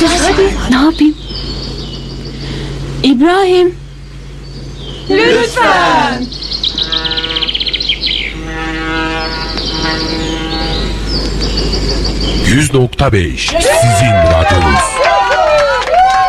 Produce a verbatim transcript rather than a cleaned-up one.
hadi hadi. Ne yapayım? İbrahim. Lütfen. yüz nokta beş sizin radyonuz.